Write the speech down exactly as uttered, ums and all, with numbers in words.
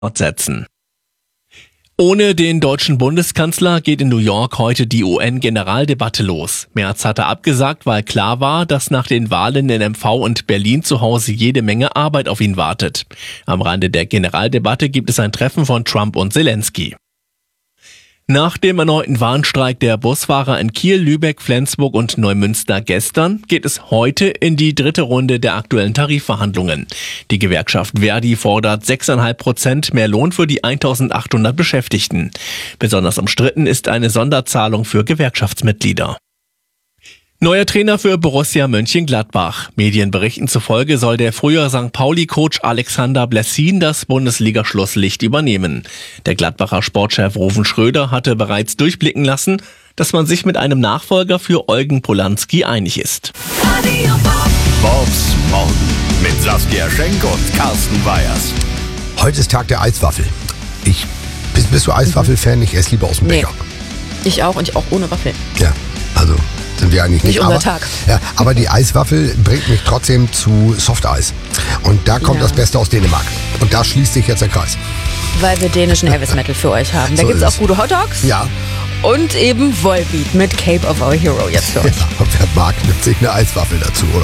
fortsetzen. Ohne den deutschen Bundeskanzler geht in New York heute die U N-Generaldebatte los. Merz hatte abgesagt, weil klar war, dass nach den Wahlen in M V und Berlin zu Hause jede Menge Arbeit auf ihn wartet. Am Rande der Generaldebatte gibt es ein Treffen von Trump und Zelensky. Nach dem erneuten Warnstreik der Busfahrer in Kiel, Lübeck, Flensburg und Neumünster gestern geht es heute in die dritte Runde der aktuellen Tarifverhandlungen. Die Gewerkschaft Verdi fordert sechs Komma fünf Prozent mehr Lohn für die eintausendachthundert Beschäftigten. Besonders umstritten ist eine Sonderzahlung für Gewerkschaftsmitglieder. Neuer Trainer für Borussia Mönchengladbach. Medienberichten zufolge soll der frühere Sankt Pauli-Coach Alexander Blessin das Bundesliga-Schlusslicht übernehmen. Der Gladbacher Sportchef Ruven Schröder hatte bereits durchblicken lassen, dass man sich mit einem Nachfolger für Eugen Polanski einig ist. Bobs Morgen mit Saskia Schenk und Carsten Weyers. Heute ist Tag der Eiswaffel. Ich, bist, bist du Eiswaffel-Fan? Ich esse lieber aus dem Nee. Becher. Ich auch und ich auch ohne Waffel. Ja, also sind wir eigentlich nicht. Nicht unser aber, Tag. Ja, aber die Eiswaffel bringt mich trotzdem zu Softeis. Und da kommt Ja. das Beste aus Dänemark. Und da schließt sich jetzt der Kreis. Weil wir dänischen Elvis Metal für euch haben. Da So gibt's ist auch es. gute Hotdogs. Ja. Und eben Volbeat mit Cape of Our Hero jetzt für euch. Ja, wer mag, nimmt sich eine Eiswaffel dazu, oder?